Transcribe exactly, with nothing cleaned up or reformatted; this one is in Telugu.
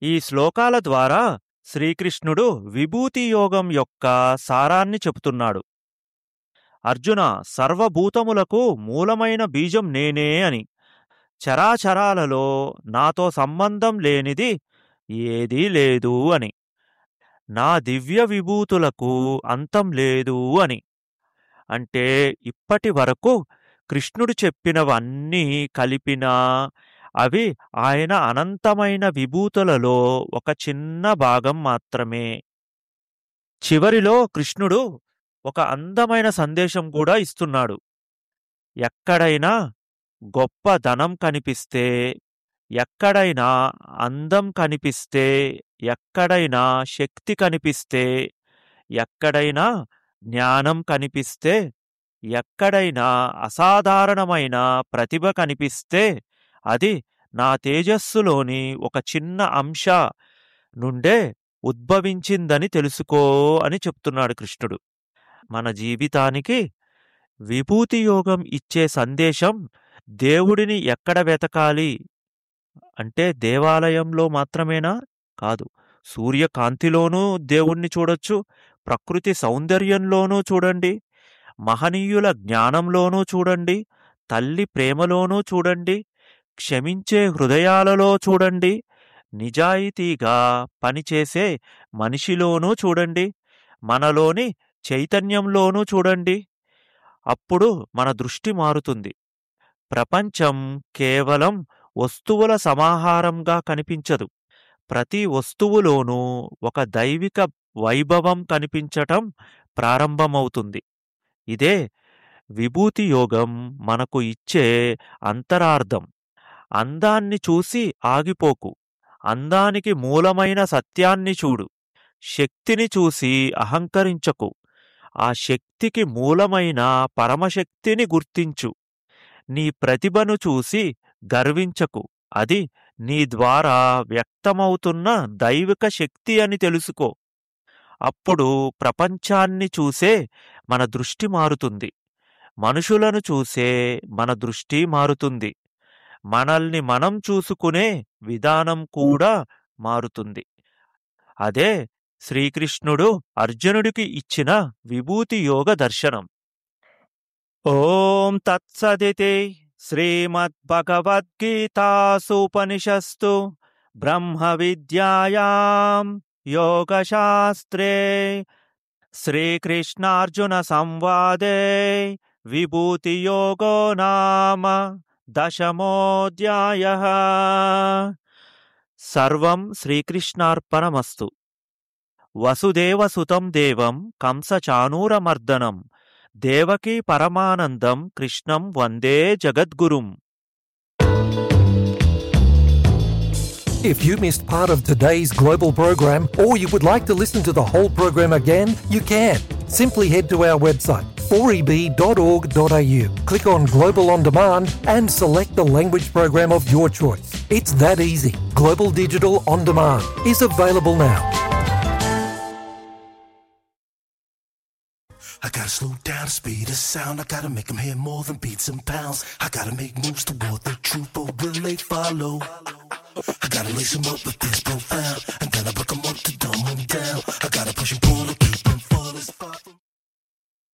ఈ శ్లోకాల ద్వారా శ్రీకృష్ణుడు విభూతి యోగం యొక్క సారాన్ని చెబుతున్నాడు. అర్జున, సర్వభూతములకు మూలమైన బీజం నేనే అని, చరాచరాలలో నాతో సంబంధం లేనిది ఏదీ లేదు అని, నా దివ్య విభూతులకు అంతం లేదు అని. అంటే ఇప్పటి వరకు కృష్ణుడు చెప్పినవన్నీ కలిపినా అవి ఆయన అనంతమైన విభూతులలో ఒక చిన్న భాగం మాత్రమే. చివరిలో కృష్ణుడు ఒక అందమైన సందేశం కూడా ఇస్తున్నాడు. ఎక్కడైనా గొప్ప ధనం కనిపిస్తే, ఎక్కడైనా అందం కనిపిస్తే, ఎక్కడైనా శక్తి కనిపిస్తే, ఎక్కడైనా జ్ఞానం కనిపిస్తే, ఎక్కడైనా అసాధారణమైన ప్రతిభ కనిపిస్తే అది నా తేజస్సులోని ఒక చిన్న అంశ నుండే ఉద్భవించిందని తెలుసుకో అని చెప్తున్నాడు కృష్ణుడు. మన జీవితానికి విభూతి యోగం ఇచ్చే సందేశం దేవుడిని ఎక్కడ వెతకాలి అంటే దేవాలయంలో మాత్రమేనా? కాదు. సూర్యకాంతిలోనూ దేవుణ్ణి చూడొచ్చు, ప్రకృతి సౌందర్యంలోనూ చూడండి, మహనీయుల జ్ఞానంలోనూ చూడండి, తల్లి ప్రేమలోనూ చూడండి, క్షమించే హృదయాలలో చూడండి, నిజాయితీగా పనిచేసే మనిషిలోనూ చూడండి, మనలోని చైతన్యంలోనూ చూడండి. అప్పుడు మన దృష్టి మారుతుంది. ప్రపంచం కేవలం వస్తువుల సమాహారంగా కనిపించదు. ప్రతి వస్తువులోనూ ఒక దైవిక వైభవం కనిపించటం ప్రారంభమవుతుంది. ఇదే విభూతి యోగం మనకు ఇచ్చే అంతరార్థం. అందాన్ని చూసి ఆగిపోకు, అందానికి మూలమైన సత్యాన్ని చూడు. శక్తిని చూసి అహంకరించకు, ఆ శక్తికి మూలమైన పరమశక్తిని గుర్తించు. నీ ప్రతిభను చూసి గర్వించకు, అది నీ ద్వారా వ్యక్తమవుతున్న దైవిక శక్తి అని తెలుసుకో. అప్పుడు ప్రపంచాన్ని చూసే మన దృష్టి మారుతుంది, మనుషులను చూసే మన దృష్టి మారుతుంది, మనల్ని మనం చూసుకునే విధానం కూడా మారుతుంది. అదే శ్రీకృష్ణుడు అర్జునుడికి ఇచ్చిన విభూతి యోగ దర్శనం. ఓం తత్సదితి శ్రీమద్భగవద్గీతాసూపనిషత్సు బ్రహ్మ విద్యాయాం యోగశాస్త్రే శ్రీకృష్ణార్జున సంవాదే విభూతి యోగో నామ దశమోऽధ్యాయః. సర్వం శ్రీకృష్ణార్పణమస్తు. వసుదేవసుతం దేవం కంసచానూరమర్దనం దేవకీ పరమానందం కృష్ణం వందే జగద్గురుం. If you missed part of today's global program or you would like to listen to the whole program again, you can. Simply head to our website four e b dot org dot a u, click on Global On Demand and select the language program of your choice. It's that easy. Global Digital On Demand is available now. I gotta slow down the speed of sound. I gotta make them hear more than beats and pounds. I gotta make moves toward the truth, but will they follow? I gotta lace them up with this profound, and then I break them up to dumb them down. I gotta push and pull to keep them full as far.